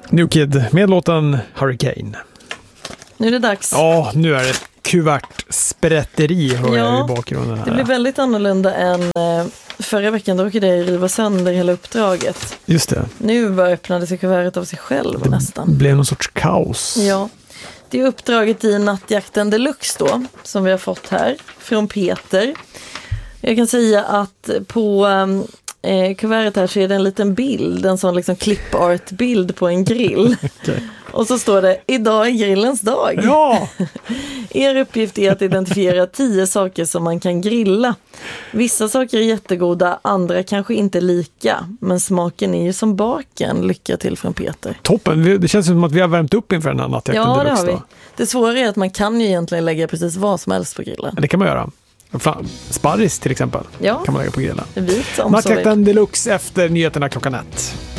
New Kid med låten Hurricane. Nu är det dags. Ja, nu är det kuvertsprätteri hör jag i bakgrunden här. Det blir väldigt annorlunda än förra veckan. Då råkade jag riva sönder hela uppdraget. Just det. Nu bara öppnade sig kuvertet av sig själv nästan. Det blev någon sorts kaos. Ja. Det är uppdraget i Nattjakten Deluxe då, som vi har fått här från Peter. Jag kan säga att på kuvertet här så är det en liten bild, en sån liksom clip-art-bild på en grill. Okay. Och så står det, idag är grillens dag. Ja! Er uppgift är att identifiera 10 saker som man kan grilla. Vissa saker är jättegoda, andra kanske inte lika. Men smaken är ju som baken. Lycka till från Peter. Toppen, det känns som att vi har värmt upp inför den här Nattjakten Deluxe. Deluxe. Ja, det har vi. Det svåra är att man kan ju egentligen lägga precis vad som helst på grillen. Det kan man göra. Sparris till exempel kan man lägga på grillen. Vit Nattjakten Deluxe efter nyheterna klockan 1.